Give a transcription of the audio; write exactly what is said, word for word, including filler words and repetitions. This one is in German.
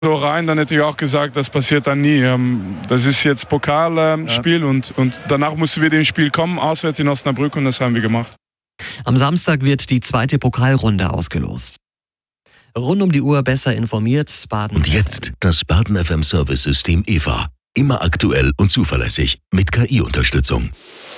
so rein, dann hätte ich auch gesagt, das passiert dann nie. Das ist jetzt Pokalspiel ja. und, und danach mussten wir dem Spiel kommen, auswärts in Osnabrück, und das haben wir gemacht. Am Samstag wird die zweite Pokalrunde ausgelost. Rund um die Uhr besser informiert, Baden. Und jetzt das Baden F M Service System E V A. Immer aktuell und zuverlässig mit K I-Unterstützung.